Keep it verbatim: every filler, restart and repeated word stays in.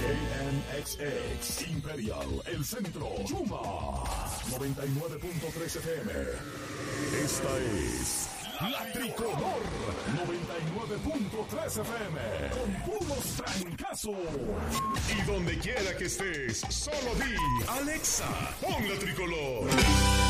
K N X X, Imperial, El Centro, Yuma, noventa y nueve punto tres F M. Esta es La Tricolor, noventa y nueve punto tres F M, con puros trancazos. Y donde quiera que estés, solo di, Alexa, pon La Tricolor.